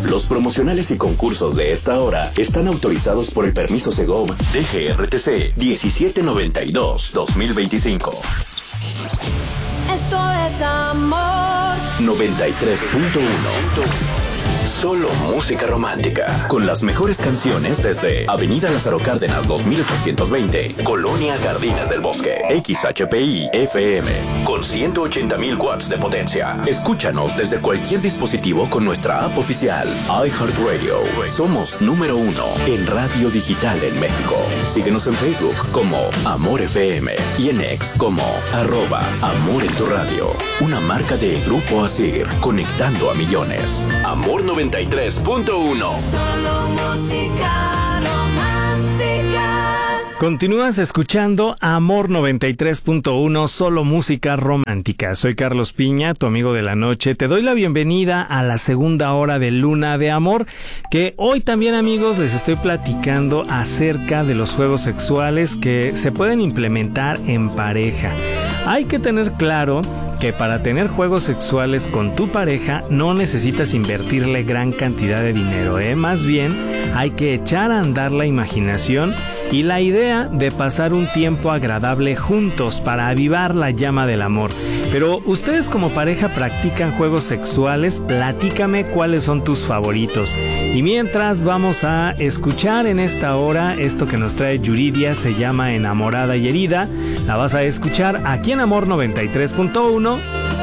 Los promocionales y concursos de esta hora están autorizados por el permiso Segov DGRTC 1792-2025. Esto es amor. 93.1. Solo música romántica. Con las mejores canciones desde Avenida Lázaro Cárdenas 2820, Colonia Jardines del Bosque. XHPI FM con 180,000 watts de potencia. Escúchanos desde cualquier dispositivo con nuestra app oficial iHeartRadio. Somos número 1 en radio digital en México. Síguenos en Facebook como Amor FM y en X como @Amor en tu radio. Una marca de Grupo Asir, conectando a millones. Amor 93.1. Solo música romántica. Continúas escuchando Amor 93.1, solo música romántica. Soy Carlos Piña, tu amigo de la noche. Te doy la bienvenida a la segunda hora de Luna de Amor, que hoy también, amigos, les estoy platicando acerca de los juegos sexuales que se pueden implementar en pareja. Hay que tener claro que para tener juegos sexuales con tu pareja no necesitas invertirle gran cantidad de dinero, Más bien hay que echar a andar la imaginación y la idea de pasar un tiempo agradable juntos para avivar la llama del amor. Pero ustedes como pareja practican juegos sexuales, platícame cuáles son tus favoritos. Y mientras vamos a escuchar en esta hora esto que nos trae Yuridia, se llama Enamorada y Herida. La vas a escuchar aquí en Amor 93.1